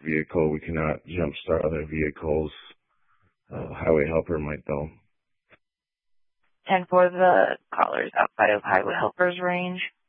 vehicle. We cannot jumpstart other vehicles. Highway helper might though. And for the callers outside of highway helpers range,